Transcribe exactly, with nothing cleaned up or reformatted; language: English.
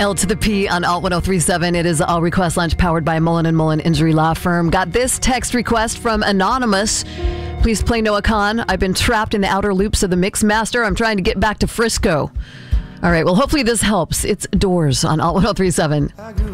L to the P on Alt ten thirty-seven. It is All Request Lunch powered by Mullen and Mullen Injury Law Firm. Got this text request from Anonymous. Please play Noah Khan. I've been trapped in the outer loops of the Mixmaster. I'm trying to get back to Frisco. All right, well, hopefully this helps. It's Doors on Alt ten thirty-seven.